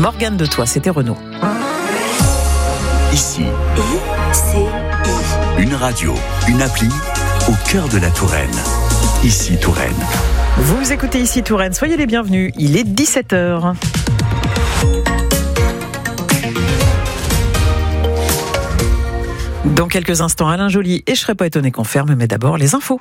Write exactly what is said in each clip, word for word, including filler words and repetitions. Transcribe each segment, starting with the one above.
Morgane de Toi, c'était Renaud. Ici, I, C, I. une radio, une appli au cœur de la Touraine. Ici Touraine. Vous écoutez Ici Touraine, soyez les bienvenus. Il est dix-sept heures. Dans quelques instants, Alain Joly et je serais pas étonné qu'on ferme, mais d'abord les infos.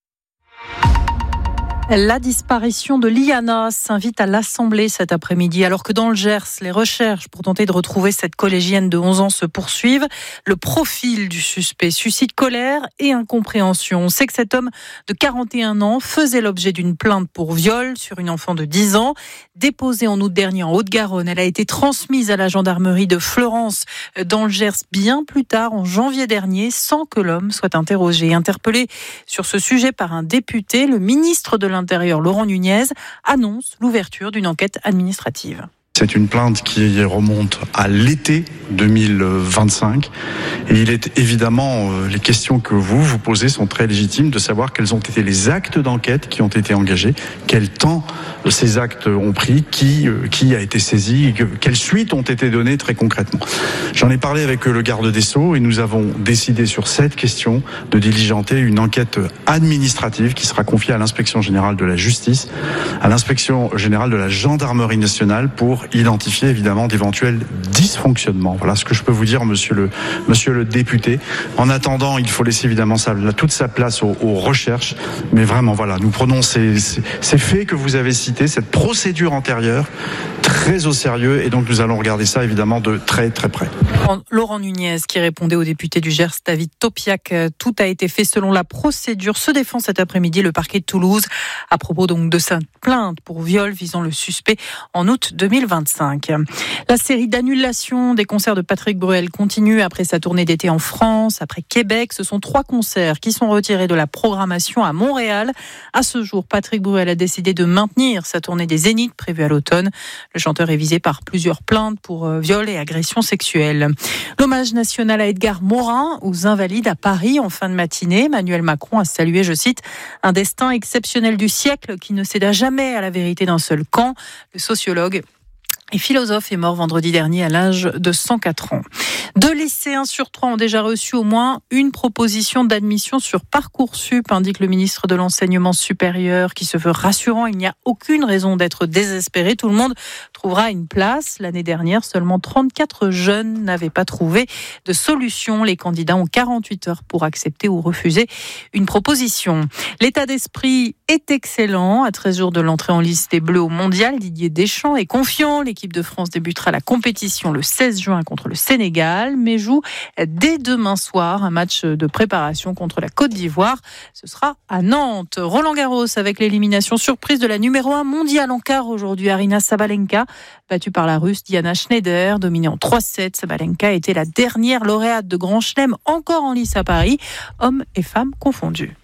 La disparition de Liana s'invite à l'Assemblée cet après-midi, alors que dans le Gers, les recherches pour tenter de retrouver cette collégienne de onze ans se poursuivent. Le profil du suspect suscite colère et incompréhension. On sait que cet homme de quarante et un ans faisait l'objet d'une plainte pour viol sur une enfant de dix ans. Déposée en août dernier en Haute-Garonne, elle a été transmise à la gendarmerie de Fleurance dans le Gers bien plus tard, en janvier dernier, sans que l'homme soit interrogé. Interpellé sur ce sujet par un député, le ministre de l'Intérieur, Laurent Nunez, annonce l'ouverture d'une enquête administrative. C'est une plainte qui remonte à l'été deux mille vingt-cinq et il est évidemment, euh, les questions que vous vous posez sont très légitimes, de savoir quels ont été les actes d'enquête qui ont été engagés, quel temps ces actes ont pris, qui, euh, qui a été saisi, que, quelles suites ont été données très concrètement. J'en ai parlé avec le garde des Sceaux et nous avons décidé sur cette question de diligenter une enquête administrative qui sera confiée à l'inspection générale de la justice, à l'inspection générale de la gendarmerie nationale pour identifier évidemment d'éventuels dysfonctionnements. Voilà ce que je peux vous dire, monsieur le, monsieur le député. En attendant, il faut laisser évidemment sa, toute sa place aux, aux recherches. Mais vraiment, voilà, nous prenons ces, ces, ces faits que vous avez cités, cette procédure antérieure, très au sérieux. Et donc, nous allons regarder ça évidemment de très très près. Laurent Nunez qui répondait au député du Gers, David Topiac. Tout a été fait selon la procédure. Se défend cet après-midi le parquet de Toulouse à propos donc de sa plainte pour viol visant le suspect en août deux mille vingt-cinq. La série d'annulations des concerts de Patrick Bruel continue après sa tournée d'été en France, après Québec. Ce sont trois concerts qui sont retirés de la programmation à Montréal. À ce jour, Patrick Bruel a décidé de maintenir sa tournée des Zéniths prévue à l'automne. Le chanteur est visé par plusieurs plaintes pour viol et agression sexuelle. L'hommage national à Edgar Morin aux Invalides à Paris en fin de matinée. Emmanuel Macron a salué, je cite, un destin exceptionnel du siècle qui ne céda jamais à la vérité d'un seul camp. Le sociologue et philosophe est mort vendredi dernier à l'âge de cent quatre ans. Deux lycéens sur trois ont déjà reçu au moins une proposition d'admission sur Parcoursup, indique le ministre de l'Enseignement supérieur, qui se veut rassurant. Il n'y a aucune raison d'être désespéré. Tout le monde trouvera une place. L'année dernière, seulement trente-quatre jeunes n'avaient pas trouvé de solution. Les candidats ont quarante-huit heures pour accepter ou refuser une proposition. L'état d'esprit est excellent. À treize jours de l'entrée en liste des Bleus au Mondial, Didier Deschamps est confiant. L'équipe de France débutera la compétition le seize juin contre le Sénégal, mais joue dès demain soir un match de préparation contre la Côte d'Ivoire. Ce sera à Nantes. Roland Garros avec l'élimination surprise de la numéro un mondiale en quart aujourd'hui, Aryna Sabalenka, battue par la Russe Diana Schneider, dominée en trois sept. Sabalenka était la dernière lauréate de Grand Chelem encore en lice à Paris, hommes et femmes confondus.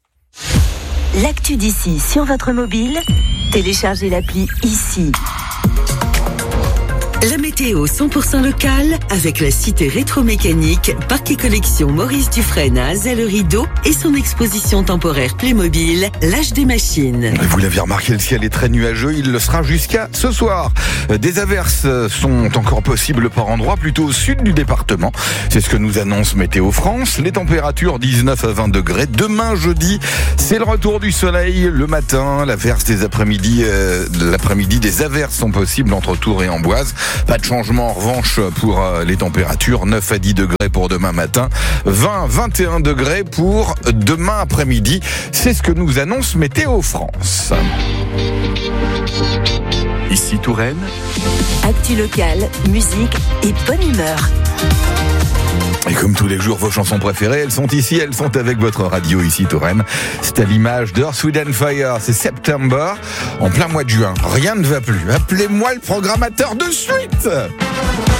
L'actu d'ici sur votre mobile, téléchargez l'appli Ici. La météo cent pour cent locale avec la cité rétro-mécanique, parc et collection Maurice Dufresne à Azay-le-Rideau et son exposition temporaire Playmobil, l'âge des machines. Vous l'avez remarqué, le ciel est très nuageux, il le sera jusqu'à ce soir. Des averses sont encore possibles par endroits, plutôt au sud du département. C'est ce que nous annonce Météo France. Les températures dix-neuf à vingt degrés. Demain jeudi, c'est le retour du soleil le matin, l'averse des après-midi, euh, l'après-midi, des averses sont possibles entre Tours et Amboise. Pas de changement en revanche pour les températures, neuf à dix degrés pour demain matin, vingt à vingt et un degrés pour demain après-midi. C'est ce que nous annonce Météo France. Ici Touraine. Actu locale, musique et bonne humeur. Et comme tous les jours, vos chansons préférées, elles sont ici, elles sont avec votre radio ici Touraine. C'est à l'image d'Earth, Wind and Fire, c'est September, en plein mois de juin. Rien ne va plus. Appelez-moi le programmateur de suite.